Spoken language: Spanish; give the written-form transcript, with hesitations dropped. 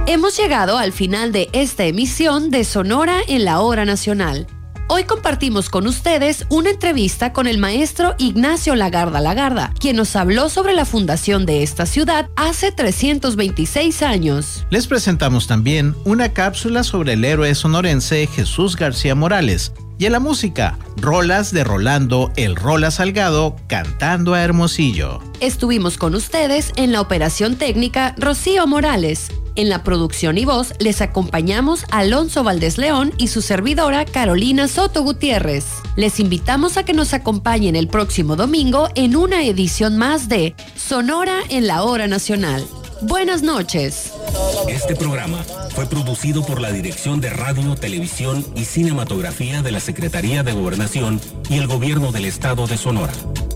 Hemos llegado al final de esta emisión de Sonora en la Hora Nacional. Hoy compartimos con ustedes una entrevista con el maestro Ignacio Lagarda Lagarda, quien nos habló sobre la fundación de esta ciudad hace 326 años. Les presentamos también una cápsula sobre el héroe sonorense Jesús García Morales y en la música, rolas de Rolando El Rola Salgado cantando a Hermosillo. Estuvimos con ustedes en la operación técnica Rocío Morales. En la producción y voz les acompañamos Alonso Valdés León y su servidora Carolina Soto Gutiérrez. Les invitamos a que nos acompañen el próximo domingo en una edición más de Sonora en la Hora Nacional. Buenas noches. Este programa fue producido por la Dirección de Radio, Televisión y Cinematografía de la Secretaría de Gobernación y el Gobierno del Estado de Sonora.